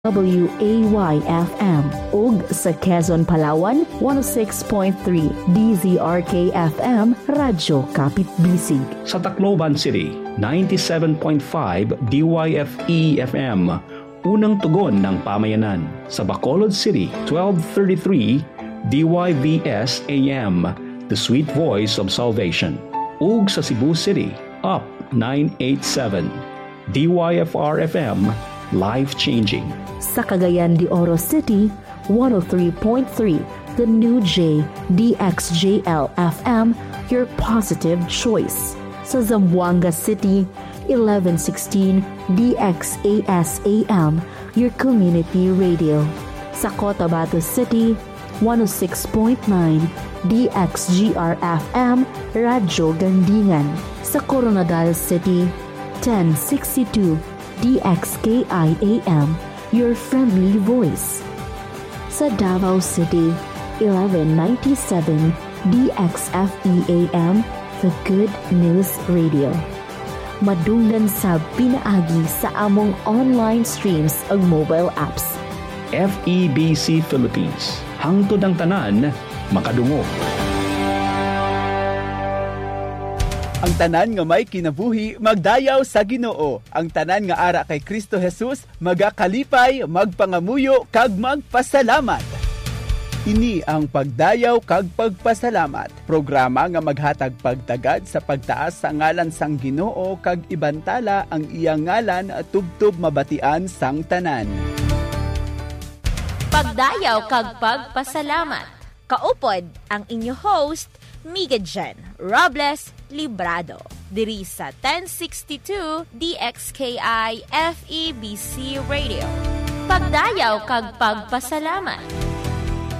WAY-FM ug sa Quezon, Palawan 106.3 DZRK-FM Radyo Kapit Bisig. Sa Tacloban City 97.5 DYFE-FM Unang Tugon ng Pamayanan. Sa Bacolod City 1233 DYVS-AM The Sweet Voice of Salvation. Ug sa Cebu City Up 987 DYFR-FM Life-Changing. Sa Cagayan de Oro City, 103.3, The New J, DXJL-FM, your positive choice. Sa Zamboanga City, 1116, DXAS-AM, your community radio. Sa Cotabato City, 106.9, DXGR-FM, Radyo Gandingan. Sa Coronadal City, 1062, DXKI-AM, your friendly voice. Sa Davao City, 1197, DXFE-AM, The Good News Radio. Madunggan sa pinaagi sa among online streams ug mobile apps. FEBC Philippines. Hangtod ang tanan, makadungog. Ang tanan nga may kinabuhi, magdayaw sa Ginoo. Ang tanan nga ara kay Kristo Jesus, magakalipay, magpangamuyo, kag magpasalamat. Ini ang pagdayaw kag pagpasalamat. Programa nga maghatag pagtagad sa pagtaas sa ngalan sang Ginoo kag ibantala ang iyang ngalan at tubtob mabatian sang tanan. Pagdayaw kag pagpasalamat. Kaupod ang inyo host, Mika Jen Robles Librado, diri sa 1062 DXKI FEBC Radio. Pagdayaw kag pagpasalamat.